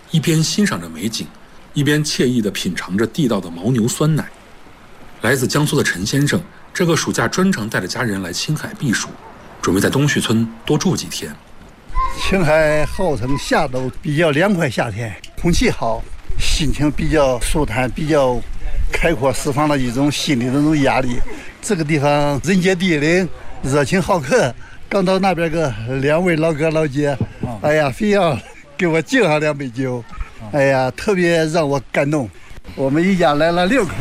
一边欣赏着美景，一边惬意地品尝着地道的牦牛酸奶。来自江苏的陈先生，这个暑假专程带着家人来青海避暑，准备在东旭村多住几天。 青海号称夏都，比较凉快，夏天空气好，心情比较舒坦，比较开阔，释放了一种心理的那种压力。这个地方人杰地灵，热情好客。刚到那边个2位老哥老姐，哎呀，非要给我敬上2杯酒，哎呀，特别让我感动。我们一家来了6口。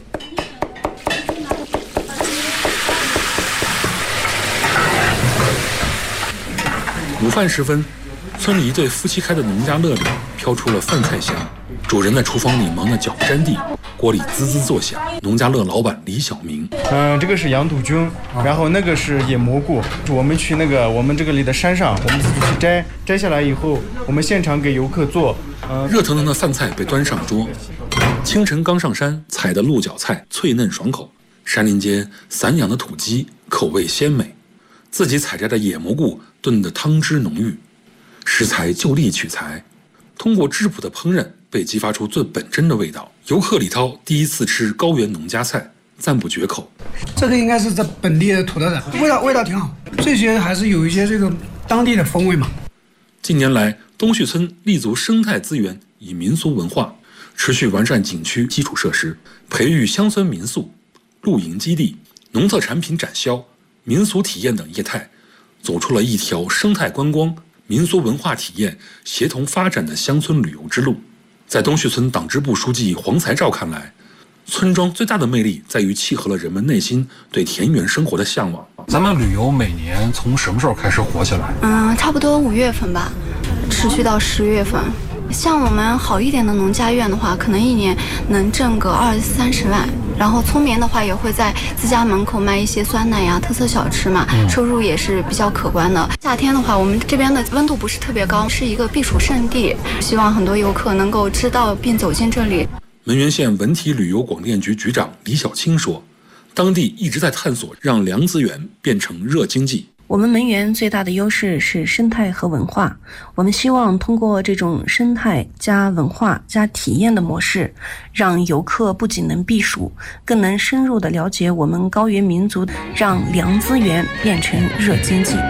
午饭时分，村里一对夫妻开的农家乐里飘出了饭菜香，主人在厨房里忙得脚不沾地，锅里滋滋作响。农家乐老板李小明， 这个是羊肚菌，然后那个是野蘑菇。我们去我们这个里的山上，我们自己去摘下来以后，我们现场给游客做。 热腾腾的饭菜被端上桌，清晨刚上山采的鹿角菜脆嫩爽口，山林间散养的土鸡口味鲜美，自己采摘的野蘑菇炖得汤汁浓郁。食材就地取材，通过质朴的烹饪被激发出最本真的味道。游客李涛第一次吃高原农家菜，赞不绝口。 这个应该是在本地的土特产，味道挺好，这些还是有一些这个当地的风味嘛。 近年来，东旭村立足生态资源与民俗文化，持续完善景区基础设施，培育乡村民宿、露营基地、农特产品展销、民俗体验等业态，走出了一条生态观光、民俗文化体验协同发展的乡村旅游之路。在东旭村党支部书记黄才照看来，村庄最大的魅力在于契合了人们内心对田园生活的向往。 咱们旅游每年从什么时候开始火起来？ 差不多5月份吧，持续到10月份。像我们好一点的农家院的话，可能一年能挣个20-30万。然后村民的话也会在自家门口卖一些酸奶呀、特色小吃嘛，收入也是比较可观的。夏天的话，我们这边的温度不是特别高，是一个避暑胜地，希望很多游客能够知道并走进这里。 汶源县文体旅游广电局局长李小青说，当地一直在探索让凉资源变成热经济。 我们汶源最大的优势是生态和文化，我们希望通过这种生态加文化加体验的模式，让游客不仅能避暑，更能深入地了解我们高原民族，让凉资源变成热经济。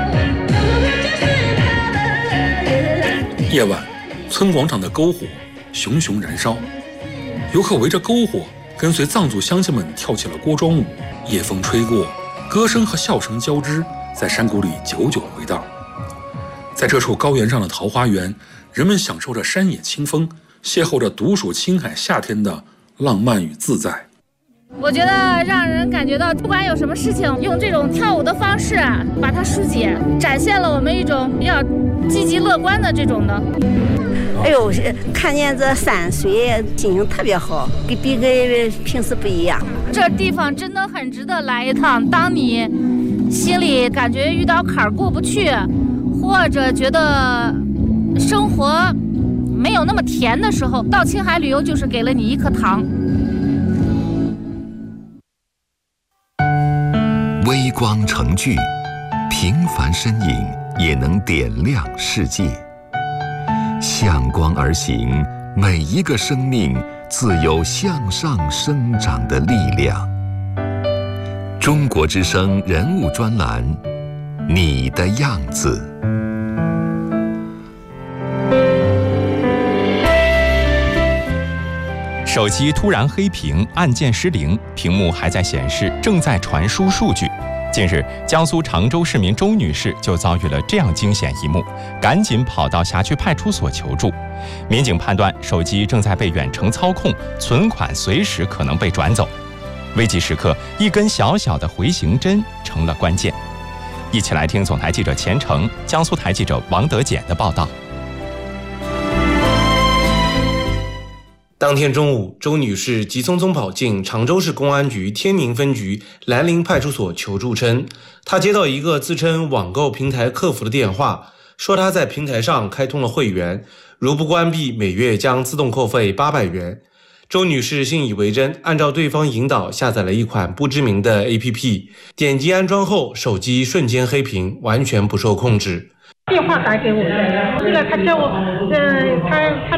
夜晚，村广场的篝火熊熊燃烧，游客围着篝火，跟随藏族乡亲们跳起了锅庄舞。夜风吹过，歌声和笑声交织，在山谷里久久回荡。在这处高原上的桃花源，人们享受着山野清风，邂逅着独属青海夏天的浪漫与自在。 我觉得让人感觉到，不管有什么事情，用这种跳舞的方式把它疏解，展现了我们一种比较积极乐观的这种的。 哎呦，看见这山水，心情特别好，跟平时不一样。 这地方真的很值得来一趟。当你心里感觉遇到坎儿过不去，或者觉得生活没有那么甜的时候，到青海旅游就是给了你一颗糖。 微光成炬，平凡身影也能点亮世界。向光而行，每一个生命自有向上生长的力量。中国之声人物专栏，你的样子。 手机突然黑屏，按键失灵，屏幕还在显示正在传输数据。近日，江苏常州市民周女士就遭遇了这样惊险一幕，赶紧跑到辖区派出所求助。民警判断手机正在被远程操控，存款随时可能被转走。危急时刻，一根小小的回形针成了关键。一起来听总台记者钱程、江苏台记者王德简的报道。 当天中午，周女士急匆匆跑进常州市公安局天宁分局兰陵派出所求助称，她接到一个自称网购平台客服的电话，说她在平台上开通了会员，如不关闭，每月将自动扣费800元。周女士信以为真，按照对方引导下载了一款不知名的 APP， 点击安装后，手机瞬间黑屏，完全不受控制。 电话打给我的，这个他叫我，他